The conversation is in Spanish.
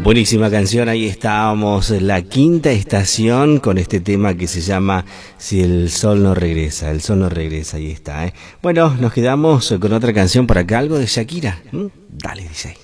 Buenísima canción, ahí estábamos, la quinta estación con este tema que se llama Si el sol no regresa, el sol no regresa, ahí está, ¿eh? Bueno, nos quedamos con otra canción por acá, algo de Shakira. Dale, DJ.